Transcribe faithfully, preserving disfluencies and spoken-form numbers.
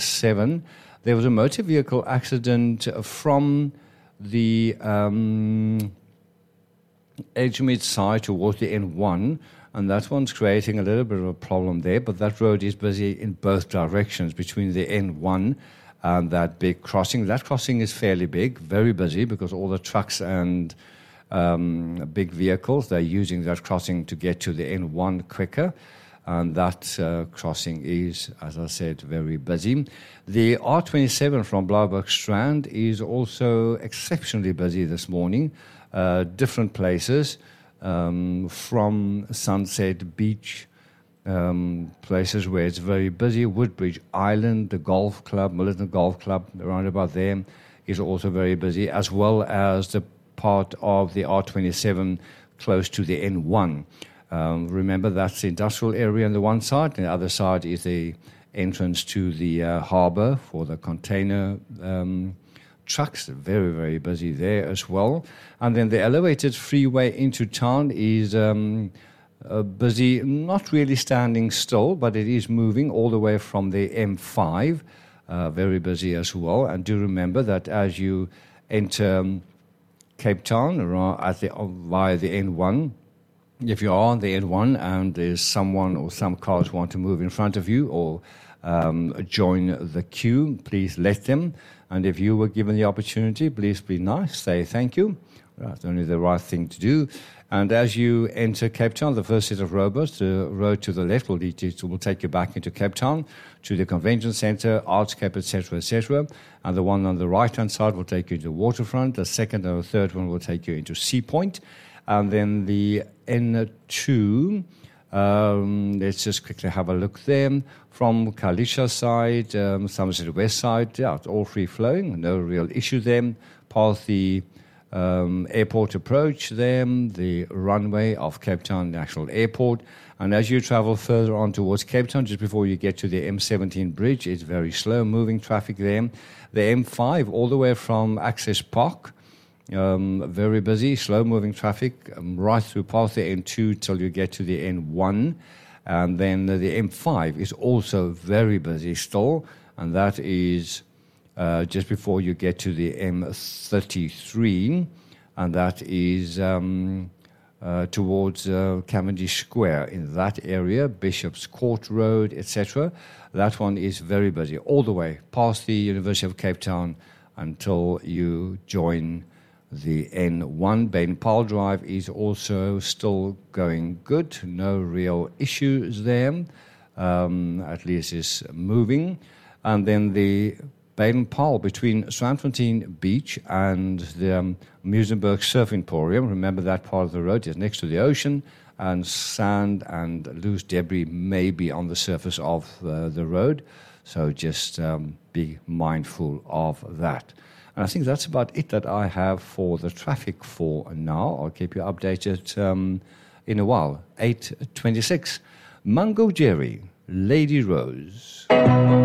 twenty-seven. There was a motor vehicle accident from the um, Edgemead side towards the N one, and that one's creating a little bit of a problem there, but that road is busy in both directions between the N one and that big crossing. That crossing is fairly big, very busy, because all the trucks and um, big vehicles, they're using that crossing to get to the N one quicker. And that uh, crossing is, as I said, very busy. The R twenty-seven from Blouberg Strand is also exceptionally busy this morning. Uh, different places, um, from Sunset Beach, um, places where it's very busy. Woodbridge Island, the golf club, Militant Golf Club, around about there, is also very busy, as well as the part of the R twenty-seven close to the N one. Um, remember, that's the industrial area on the one side, and the other side is the entrance to the uh, harbour for the container um, trucks. Very, very busy there as well. And then the elevated freeway into town is um, uh, busy, not really standing still, but it is moving all the way from the M five. Uh, very busy as well. And do remember that as you enter um, Cape Town at the, via the N one, if you are on the N one and there's someone or some cars want to move in front of you or um, join the queue, please let them. And if you were given the opportunity, please be nice, say thank you. That's only the right thing to do. And as you enter Cape Town, the first set of robots, the road to the left will, lead you to, will take you back into Cape Town, to the convention centre, Artscape, et cetera, et cetera. And the one on the right-hand side will take you to the waterfront. The second and the third one will take you into Sea Point. And then the N two, um, let's just quickly have a look there. From Kalisha side, um, Somerset West side, yeah, it's all free-flowing, no real issue there. Past the um, airport approach there, the runway of Cape Town National Airport. And as you travel further on towards Cape Town, just before you get to the M seventeen bridge, it's very slow-moving traffic there. The M five, all the way from Access Park, Um, very busy, slow-moving traffic, um, right through past the N two till you get to the N one. And then uh, the M five is also very busy still, and that is uh, just before you get to the M thirty-three, and that is um, uh, towards uh, Cavendish Square in that area, Bishop's Court Road, et cetera. That one is very busy, all the way past the University of Cape Town until you join the N one. Baden-Powell Drive is also still going good. No real issues there. Um, at least it's moving. And then the Baden-Powell between Strandfontein Beach and the um, Muizenberg Surf Emporium. Remember, that part of the road is next to the ocean, and sand and loose debris may be on the surface of uh, the road. So just um, be mindful of that. And I think that's about it that I have for the traffic for now. I'll keep you updated um, in a while. eight twenty-six. Mungo Jerry, Lady Rose.